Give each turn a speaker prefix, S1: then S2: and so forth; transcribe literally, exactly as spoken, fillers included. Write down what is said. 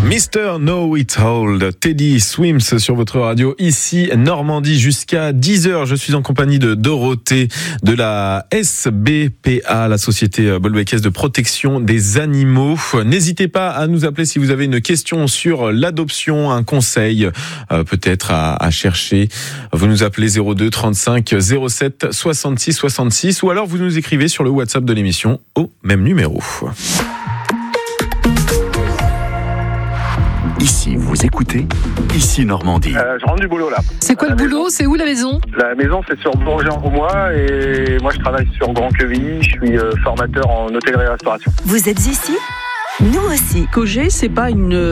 S1: mister Know It All, Teddy Swims sur votre radio, ici Normandie jusqu'à dix heures. Je suis en compagnie de Dorothée de la S B P A, la société bolbecaise de protection des animaux. N'hésitez pas à nous appeler si vous avez une question sur l'adoption, un conseil euh, peut-être à, à chercher. Vous nous appelez zéro deux trente-cinq zéro sept soixante-six soixante-six ou alors vous nous écrivez sur le WhatsApp de l'émission au même numéro.
S2: Ici, vous écoutez, ici Normandie.
S3: Euh, je rentre du boulot là.
S4: C'est quoi le boulot ? C'est où la maison ?
S3: La maison c'est sur Bourget-en-Roumois et moi je travaille sur Grand-Quevilly, je suis euh, formateur en hôtellerie-restauration.
S5: Vous êtes ici ? Nous aussi.
S4: Cogé, c'est pas une